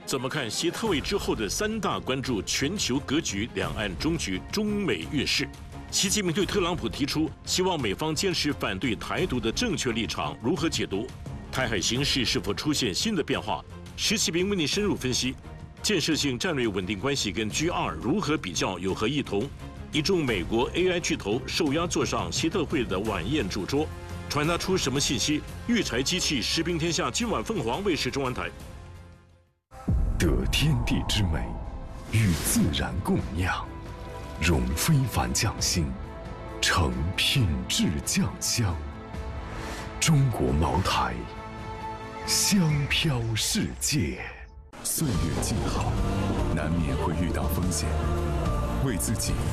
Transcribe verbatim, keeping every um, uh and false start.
怎么看习特会之后的三大关注：全球格局、两岸终局、中美越势？习近平对特朗普提出希望美方坚持反对台独的正确立场，如何解读？台海形势是否出现新的变化？石启平为您深入分析。建设性战略稳定关系跟 G 二如何比较，有何异同？一众美国 A I 巨头受压坐上习特会的晚宴主桌，传达出什么信息？育才机器食兵天下，今晚凤凰卫视中文台。 得天地之美，与自然共酿，融非凡匠心，成品质酱香。中国茅台，香飘世界。岁月静好，难免会遇到风险，为自己